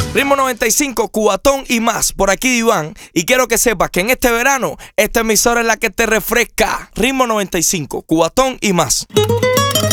Ritmo 95, Cubatón y más. Por aquí Iván. Y quiero que sepas que en este verano esta emisora es la que te refresca. Ritmo 95, Cubatón y más.